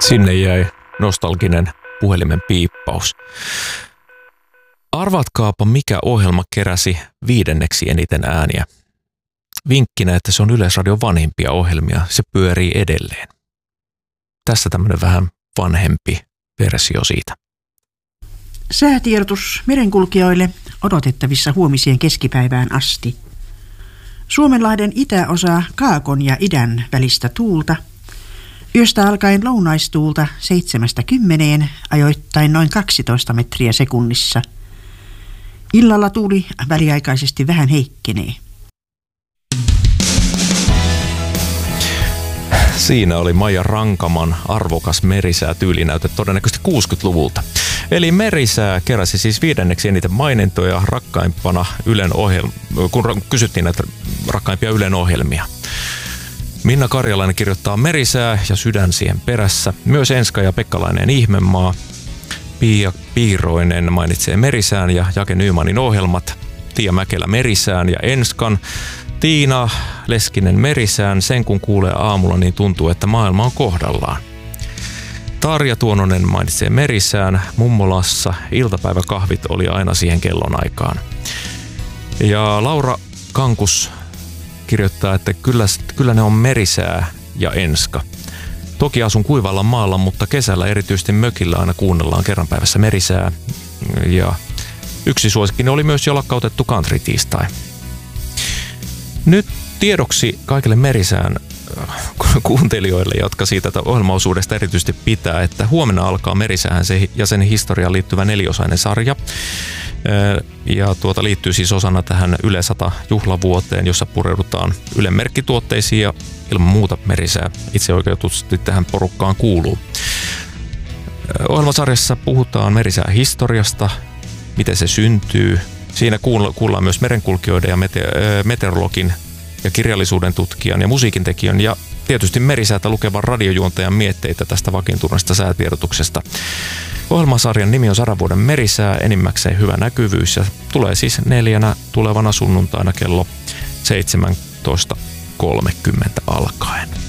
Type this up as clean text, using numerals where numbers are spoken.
Sinne jäi nostalginen puhelimen piippaus. Arvatkaapa, mikä ohjelma keräsi 5. eniten ääniä. Vinkkinä, että se on Yleisradion vanhimpia ohjelmia. Se pyörii edelleen. Tässä tämmöinen vähän vanhempi versio siitä. Säätiedotus merenkulkijoille odotettavissa huomiseen keskipäivään asti. Suomenlahden itäosa kaakon ja idän välistä tuulta. Yöstä alkaen lounaistuulta 7–10, ajoittain noin 12 metriä sekunnissa. Illalla tuuli väliaikaisesti vähän heikkenee. Siinä oli Maija Rankaman arvokas merisää-tyylinäyte todennäköisesti 60-luvulta. Eli merisää keräsi siis 5. eniten mainintoja rakkaimpana kun kysyttiin näitä rakkaimpia Ylen ohjelmia. Minna Karjalainen kirjoittaa Merisää ja Sydän siihen perässä. Myös Enska ja Pekkalainen Ihmemaa. Pia Piiroinen mainitsee Merisään ja Jake Nymanin ohjelmat. Tiia Mäkelä Merisään ja Enskan. Tiina Leskinen Merisään. Sen kun kuulee aamulla, niin tuntuu, että maailma on kohdallaan. Tarja Tuononen mainitsee Merisään. Mummolassa iltapäiväkahvit oli aina siihen kellonaikaan. Ja Laura Kankus kirjoittaa, että kyllä ne on Merisää ja Enska. Toki asun kuivalla maalla, mutta kesällä erityisesti mökillä aina kuunnellaan kerran päivässä Merisää. Ja yksi suosikin oli myös jo lakkautettu country-tiistai. Nyt tiedoksi kaikille Merisään kuuntelijoille, jotka siitä ohjelmaosuudesta erityisesti pitää, että huomenna alkaa Merisäähän ja sen historiaan liittyvä 4-osainen sarja. Ja liittyy siis osana tähän Yle 100 juhlavuoteen, jossa pureudutaan Ylen merkkituotteisiin ja ilman muuta Merisää itseoikeutusti tähän porukkaan kuuluu. Ohjelmasarjassa puhutaan Merisään historiasta, miten se syntyy. Siinä kuullaan myös merenkulkijoiden ja meteorologin ja kirjallisuuden tutkijan ja musiikintekijän ja tietysti Merisäätä lukevan radiojuontajan mietteitä tästä vakiintuneesta säätiedotuksesta. Ohjelmasarjan nimi on 100 vuoden Merisää, enimmäkseen hyvä näkyvyys ja tulee siis 4. tulevana sunnuntaina kello 17.30 alkaen.